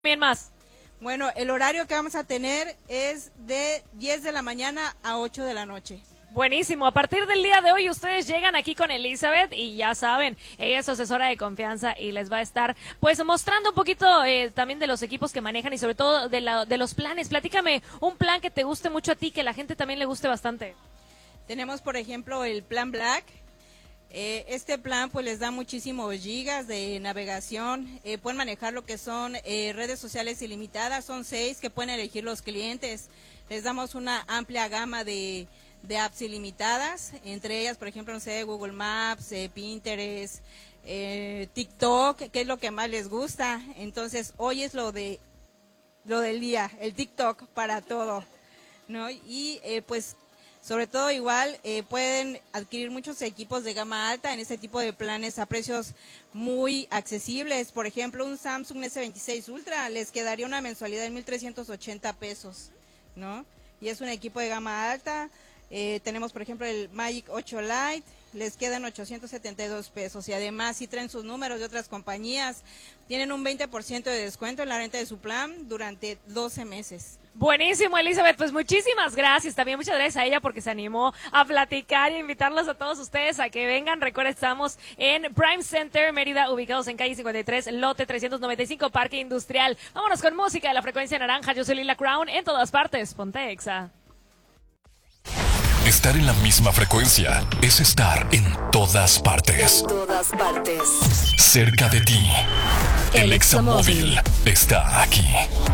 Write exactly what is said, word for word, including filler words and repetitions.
Bien más. Bueno, el horario que vamos a tener es de diez de la mañana a ocho de la noche. Buenísimo, a partir del día de hoy ustedes llegan aquí con Elizabeth y ya saben, ella es su asesora de confianza y les va a estar pues mostrando un poquito eh, también de los equipos que manejan y sobre todo de, la, de los planes. Platícame un plan que te guste mucho a ti, que la gente también le guste bastante. Tenemos por ejemplo el plan Black. Eh, este plan pues les da muchísimos gigas de navegación, eh, pueden manejar lo que son eh, redes sociales ilimitadas, son seis que pueden elegir los clientes. Les damos una amplia gama de de apps ilimitadas, entre ellas, por ejemplo, no sé, Google Maps, eh, Pinterest, eh, TikTok, que es lo que más les gusta. Entonces, hoy es lo de lo del día, el TikTok para todo, ¿no? Y eh, pues, sobre todo igual, eh, pueden adquirir muchos equipos de gama alta en este tipo de planes a precios muy accesibles. Por ejemplo, un Samsung S veintiséis Ultra les quedaría una mensualidad de mil trescientos ochenta pesos, ¿no? Y es un equipo de gama alta. Eh, tenemos por ejemplo el Magic ocho Lite, les quedan ochocientos setenta y dos pesos y además si traen sus números de otras compañías, tienen un veinte por ciento de descuento en la renta de su plan durante doce meses. Buenísimo, Elizabeth, pues muchísimas gracias, también muchas gracias a ella porque se animó a platicar y a invitarlos a todos ustedes a que vengan. Recuerda, estamos en Prime Center, Mérida, ubicados en calle cincuenta y tres, lote trescientos noventa y cinco, Parque Industrial. Vámonos con música de la frecuencia naranja, yo soy Lila Crown, en todas partes, ponte Exa. Estar en la misma frecuencia es estar en todas partes. En todas partes. Cerca de ti. El Exa Móvil está aquí.